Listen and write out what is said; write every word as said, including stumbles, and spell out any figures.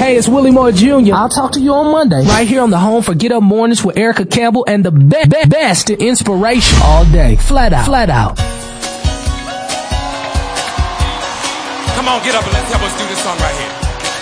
Hey, it's Willie Moore Junior I'll talk to you on Monday. Right here on the home for Get Up Mornings with Erica Campbell and the be- be- best in inspiration all day. Flat out. Flat out. Come on, get up and let's help us do this song right here.